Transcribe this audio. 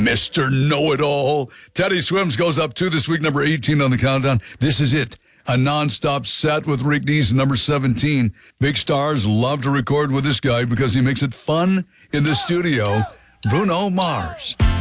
Mr. Know-It-All. Teddy Swims goes up 2 this week, number 18 on the countdown. This is it. A non-stop set with Rick Dees, number 17. Big stars love to record with this guy because he makes it fun in the studio. Bruno Mars.